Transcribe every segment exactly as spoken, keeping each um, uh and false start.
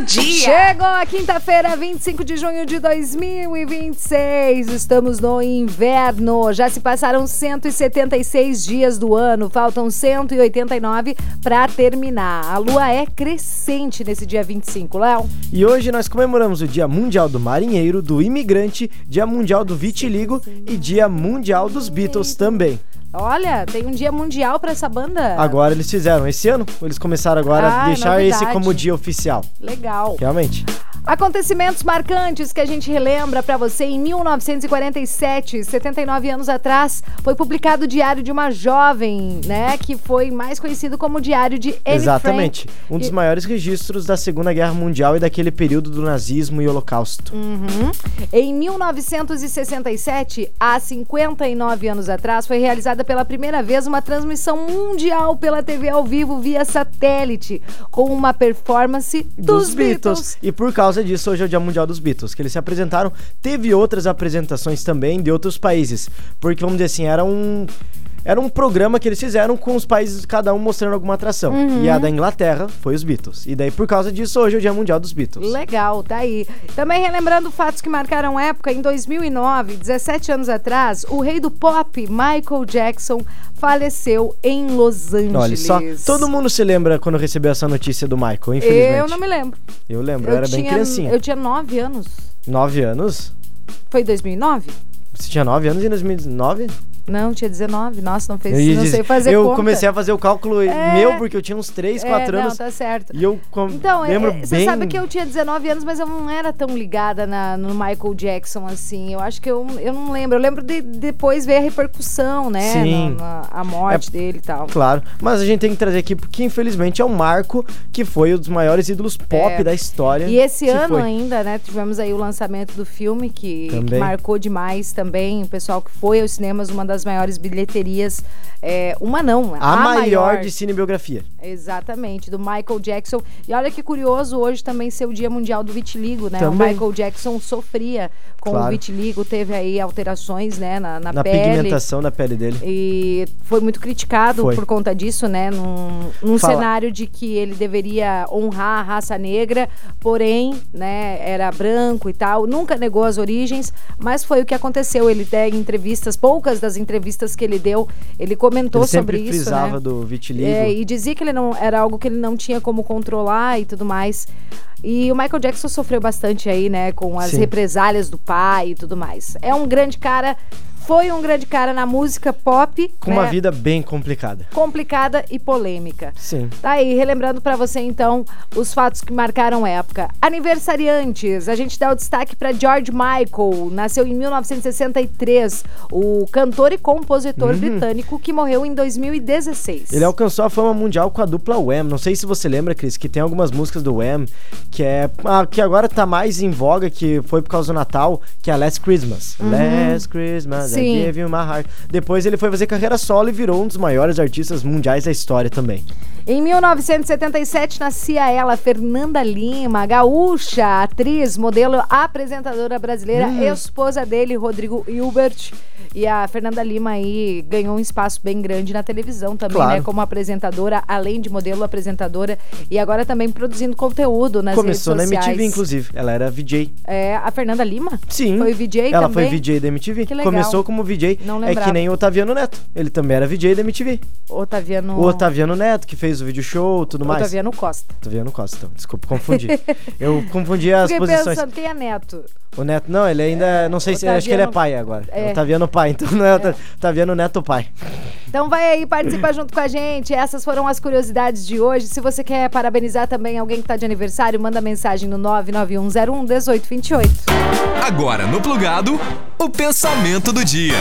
dia. Chegou a quinta-feira, vinte e cinco de junho de dois mil e vinte e seis. Estamos no inverno. Já se passaram cento e setenta e seis dias do ano. Faltam cento e oitenta e nove para terminar. A lua é crescente nesse dia vinte e cinco, Léo. E hoje nós comemoramos o Dia Mundial do Marinheiro, do Imigrante, Dia Mundial do Vitiligo e Dia Mundial dos Beatles também. Olha, tem um dia mundial pra essa banda. Agora eles fizeram, esse ano, eles começaram agora Ah, a deixar novidade. esse como dia oficial. Legal. Realmente. Acontecimentos marcantes que a gente relembra pra você. Em mil novecentos e quarenta e sete, setenta e nove anos atrás, foi publicado o Diário de uma Jovem, né? Que foi mais conhecido como Diário de Anne Exatamente. Frank. Um dos E... maiores registros da Segunda Guerra Mundial e daquele período do nazismo e holocausto. Uhum. Em mil novecentos e sessenta e sete, há cinquenta e nove anos atrás, foi realizada pela primeira vez uma transmissão mundial pela T V ao vivo via satélite, com uma performance dos, Dos Beatles. Beatles. E por causa disso, hoje é o Dia Mundial dos Beatles, que eles se apresentaram. Teve outras apresentações também de outros países, porque, vamos dizer assim, era um... Era um programa que eles fizeram com os países, cada um mostrando alguma atração. Uhum. E a da Inglaterra foi os Beatles. E daí, por causa disso, hoje é o Dia Mundial dos Beatles. Legal, tá aí. Também relembrando fatos que marcaram época, em dois mil e nove, dezessete anos atrás, o rei do pop, Michael Jackson, faleceu em Los Angeles. Olha só, todo mundo se lembra quando recebeu essa notícia do Michael, infelizmente. Eu não me lembro. Eu lembro, eu era tinha, bem criancinha. Eu tinha nove anos. Nove anos? Foi em dois mil e nove? Você tinha nove anos em dois mil e nove? Não, tinha dezenove. Nossa, não fez, Eu ia não dizer- sei fazer Eu conta. comecei a fazer o cálculo É. meu, porque eu tinha uns três, quatro é, anos. Não, tá certo. E eu com- Então, lembro é, você bem... sabe que eu tinha dezenove anos, mas eu não era tão ligada na, no Michael Jackson, assim. Eu acho que eu, eu não lembro. Eu lembro de depois ver a repercussão, né? Sim. Na, na- a morte É, dele e tal. Claro, mas a gente tem que trazer aqui, porque infelizmente é um marco que foi um dos maiores ídolos pop É. da história. E esse Se ano foi. ainda, né, tivemos aí o lançamento do filme, que, que Também. marcou demais também. O pessoal que foi aos cinemas, uma das maiores bilheterias. É, uma não, A, a maior, de cinebiografia. Exatamente, do Michael Jackson. E olha que curioso hoje também ser o Dia Mundial do Vitiligo, né? Também. O Michael Jackson sofria com Claro. o vitiligo, teve aí alterações, né, na, na, Na pele. pigmentação da pele dele. E foi muito criticado Foi. por conta disso, né? Num, num Fala. cenário de que ele deveria honrar a raça negra, porém, né, era branco e tal. Nunca negou as origens, mas foi o que aconteceu. Ele tem entrevistas, poucas das entrevistas que ele deu, ele comentou Ele sobre sempre isso, frisava né? do vitiligo. É, e dizia que ele não era algo que ele não tinha como controlar e tudo mais. E o Michael Jackson sofreu bastante aí, né, com as Sim. represálias do pai e tudo mais. É um grande cara, foi um grande cara na música pop, Com né, uma vida bem complicada. complicada e polêmica. Sim. Tá aí, relembrando pra você então os fatos que marcaram época. Aniversariantes, a gente dá o destaque pra George Michael, nasceu em mil novecentos e sessenta e três, o cantor e compositor britânico que morreu em dois mil e dezesseis. Ele alcançou a fama mundial com a dupla Wham. Não sei se você lembra, Cris, que tem algumas músicas do Wham que é ah, que agora tá mais em voga, que foi por causa do Natal, que é a Last Christmas. Last Christmas, Sim. I gave you my heart. Depois ele foi fazer carreira solo e virou um dos maiores artistas mundiais da história também. Em mil novecentos e setenta e sete nascia ela, Fernanda Lima, gaúcha, atriz, modelo, apresentadora brasileira, esposa dele, Rodrigo Hilbert. E a Fernanda Lima aí ganhou um espaço bem grande na televisão também, Claro. né? Como apresentadora, além de modelo, apresentadora. E agora também produzindo conteúdo nas Começou na redes sociais. M T V, inclusive. Ela era V J. É, a Fernanda Lima? Sim. Foi V J Ela também? foi V J da M T V. Que legal. Começou como V J. Não É lembrava. que nem o Otaviano Neto. Ele também era V J da M T V. Otaviano... O Otaviano Neto, que fez o vídeo show e tudo mais. Otaviano Costa. Otaviano Costa, então. Desculpa, confundi. Eu confundi as Fiquei posições. pensando, quem é Neto? O Neto, não, ele ainda, não sei se, acho que ele é Otaviano- pai agora. É. É. Otaviano pai, então não é, Ota- Otaviano Neto pai. Então vai aí, participa junto com a gente. Essas foram as curiosidades de hoje. Se você quer parabenizar também alguém que tá de aniversário, manda mensagem no nove nove um zero um um oito dois oito. Agora no Plugado, o pensamento do dia.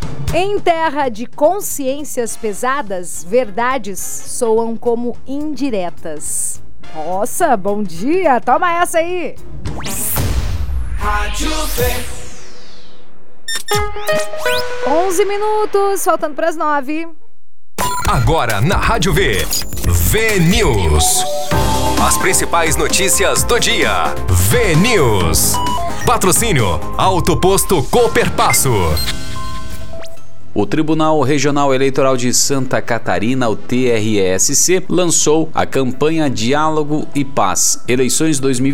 Em terra de consciências pesadas, verdades soam como indiretas. Nossa, bom dia! Toma essa aí! onze minutos, faltando para as nove. Agora na Rádio V. V News. As principais notícias do dia. V News. Patrocínio Autoposto Cooperpasso. O Tribunal Regional Eleitoral de Santa Catarina, o T R S C, lançou a campanha Diálogo e Paz, Eleições dois mil